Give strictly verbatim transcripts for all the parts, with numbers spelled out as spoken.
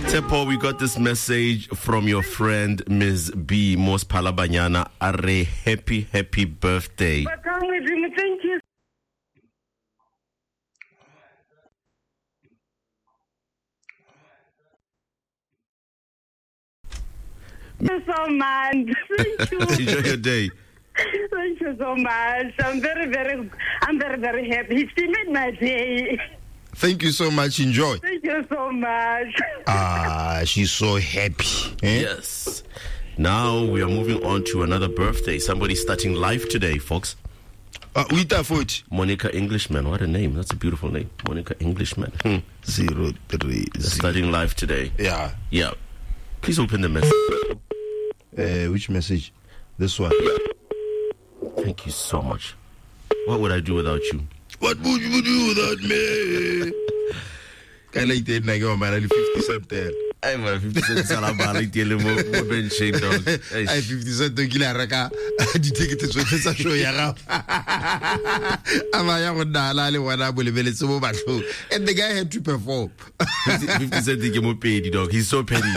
Tepo, we got this message from your friend Miz B Mos Palabanyana. Are happy, happy birthday. Thank you. Thank you so much. Thank you. Enjoy your day. Thank you so much. I'm very, very, I'm very, very happy. She made my day. Thank you so much. Enjoy. Thank you so much. Ah, she's so happy. Eh? Yes. Now we are moving on to another birthday. Somebody starting life today, folks. Uh, with a foot. Monica Englishman. What a name. That's a beautiful name. Monica Englishman. Hmm. Zero three. Zero. Starting life today. Yeah. Yeah. Please open the message. Uh, which message? This one. Thank you so much. What would I do without you? What would you do without me? Can I take like oh man, fifty cent there. I'm a fifty cent salabali dealing with Ben Shane dog. I fifty cent to kill a raka. The ticket is with the show ya. I'm a young Dalali when I will be so much. And the guy had to perform. fifty cent to give paid dog. He's so petty.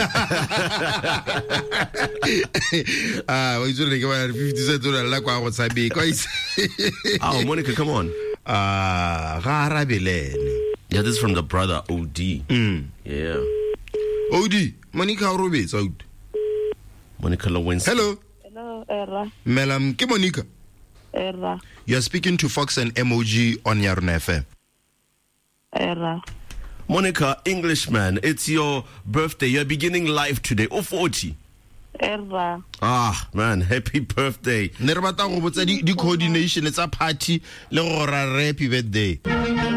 Ah, we should give fifty cent to the Laqua was I be. Oh, Monica, come on. Ah, Garabelen. Yeah, this is from the brother O D. Mm. Yeah. O D, Monica Roberts out. Monica Lewinsky. Hello. Hello, Era. Melam, ke Monica. Era. You're speaking to Fox and M O G on Yarn F M. Era. Monica Englishman, it's your birthday. You're beginning life today. Oh, forty. Era. Ah, man, happy birthday. Ne re batla go botsa di coordination tsa party le go ra happy birthday.